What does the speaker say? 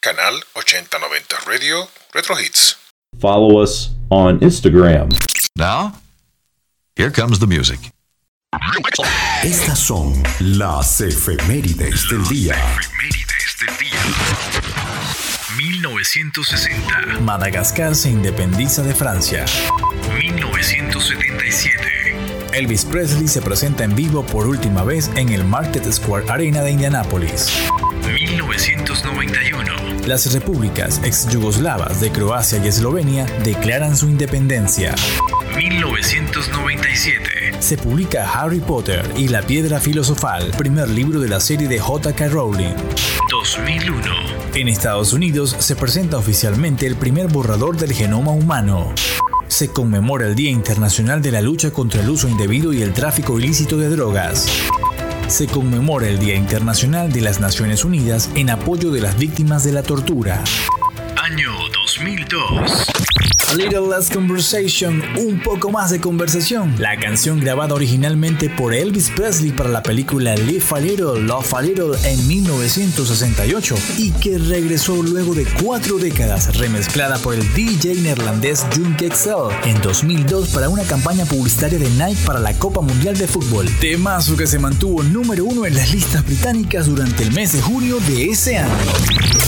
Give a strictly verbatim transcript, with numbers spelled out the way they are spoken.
canal ochenta noventa Radio Retro Hits. Follow us on Instagram. Now, here comes the music. Estas son las efemérides del día. Efemérides del día. mil novecientos sesenta. Madagascar se independiza de Francia. mil novecientos setenta y siete. Elvis Presley se presenta en vivo por última vez en el Market Square Arena de Indianápolis. mil novecientos noventa y uno. Las repúblicas ex-yugoslavas de Croacia y Eslovenia declaran su independencia. mil novecientos noventa y siete. Se publica Harry Potter y la Piedra Filosofal, primer libro de la serie de J K Rowling. dos mil uno. En Estados Unidos se presenta oficialmente el primer borrador del genoma humano. Se conmemora el Día Internacional de la Lucha contra el Uso Indebido y el Tráfico Ilícito de Drogas. Se conmemora el Día Internacional de las Naciones Unidas en apoyo de las víctimas de la tortura. Año dos mil dos. A Little Less Conversation, un poco más de conversación. La canción grabada originalmente por Elvis Presley para la película Live a Little, Love a Little en mil novecientos sesenta y ocho y que regresó luego de cuatro décadas, remezclada por el D J neerlandés Junk X L en dos mil dos para una campaña publicitaria de Nike para la Copa Mundial de Fútbol. Temazo que se mantuvo número uno en las listas británicas durante el mes de junio de ese año.